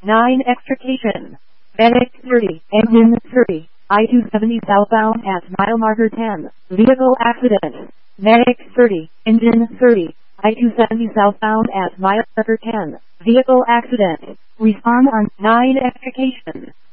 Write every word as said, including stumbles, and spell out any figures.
nine extrication. Medic thirty, engine thirty, I two seventy southbound at mile marker ten, vehicle accident. Medic thirty, engine thirty, I two seventy southbound at mile marker ten, vehicle accident. Respond on nine extrication.